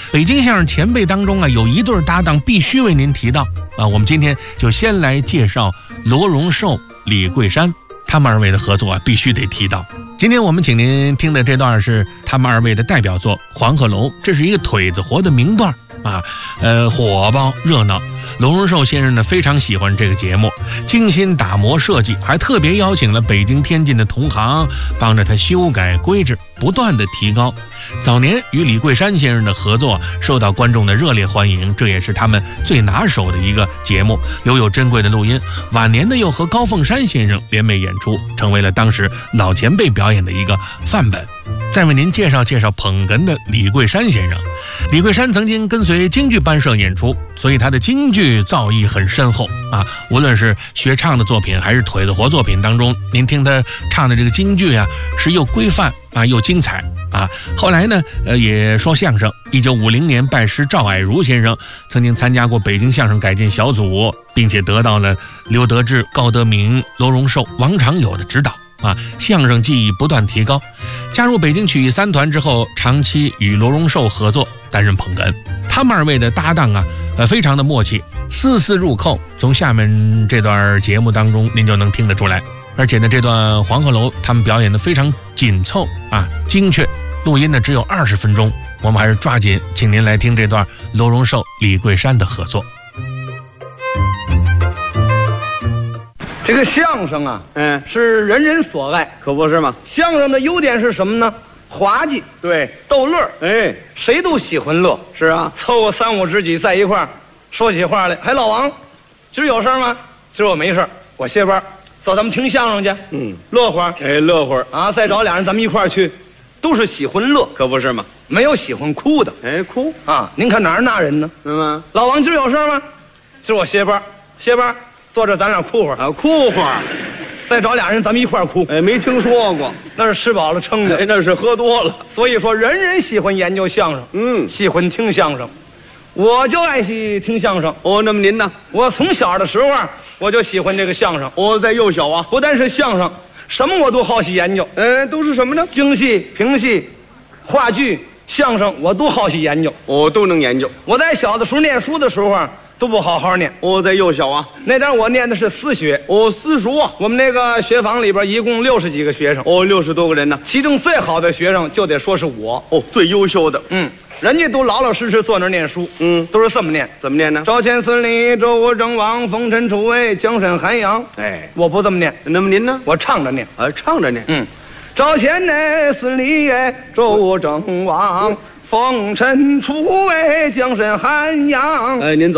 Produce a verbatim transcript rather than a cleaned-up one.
北京相声前辈当中啊，有一对搭档必须为您提到啊。我们今天就先来介绍罗荣寿、李桂山，他们二位的合作啊，必须得提到。今天我们请您听的这段是他们二位的代表作《黄鹤楼》，这是一个腿子活的名段啊，呃，火爆热闹。罗荣寿先生呢非常喜欢这个节目，精心打磨设计，还特别邀请了北京、天津的同行帮着他修改规制，不断的提高。早年与李桂山先生的合作受到观众的热烈欢迎，这也是他们最拿手的一个节目，留有珍贵的录音。晚年呢又和高凤山先生联袂演出，成为了当时老前辈表演的一个范本。再为您介绍介绍捧哏的李桂山先生。李桂山曾经跟随京剧班社演出，所以他的京剧造诣很深厚啊。无论是学唱的作品还是腿子活作品当中，您听他唱的这个京剧啊，是又规范啊又精彩啊。后来呢，呃，也说相声。一九五零年拜师赵蔼如先生，曾经参加过北京相声改进小组，并且得到了刘德志、高德明、罗荣寿、王长友的指导。啊，相声技艺不断提高，加入北京曲艺三团之后，长期与罗荣寿合作，担任捧哏。他们二位的搭档啊，呃，非常的默契，丝丝入扣。从下面这段节目当中，您就能听得出来。而且呢，这段《黄鹤楼》他们表演的非常紧凑啊，精确。录音呢只有二十分钟，我们还是抓紧，请您来听这段罗荣寿、李桂山的合作。 这个相声啊， 嗯， 是人人所爱， 可不是吗？ 相声的优点是什么呢？滑稽， 对， 逗乐， 哎， 谁都喜欢乐。 是啊， 凑个三五知己在一块儿，说起话来，哎，老王，今儿有事儿吗？今儿我没事儿，我歇班，走，咱们听相声去， 嗯， 乐会儿， 哎，乐会儿啊，再找俩人咱们一块儿去，都是喜欢乐， 可不是吗？ 没有喜欢哭的。 哎，哭啊，您看哪儿那人呢？ 是吗？ 老王，今儿有事儿吗？今儿我歇班，歇班，坐这咱俩哭会儿啊，哭会儿。 再找俩人，咱们一块儿哭。 哎，没听说过， 那是吃饱了撑的， 哎，那是喝多了。 所以说，人人喜欢研究相声， 嗯， 喜欢听相声。我就爱喜听相声。 哦，那么您呢？ 我从小的时候啊，我就喜欢这个相声。 我在幼小啊， 不但是相声，什么我都好喜研究。 呃，都是什么呢？ 京戏、评戏、话剧、相声，我都好喜研究。 我都能研究。 我在小的时候念书的时候啊，都不好好念。 我在幼小啊， 那点我念的是私学， 我私塾啊。 我们那个学房里边一共六十几个学生， 哦，六十多个人呢。 其中最好的学生就得说是我。 哦，最优秀的。 嗯，人家都老老实实坐那儿念书。 嗯， 都是这么念。 怎么念呢？ 赵钱孙李周吴郑王冯陈楚卫江山韩杨。 哎， 我不这么念。 那么您呢？ 我唱着念。 啊，唱着念。 嗯，赵钱呢，孙李哎，周吴郑王。冯陈楚卫江山韩杨。 哎，您走。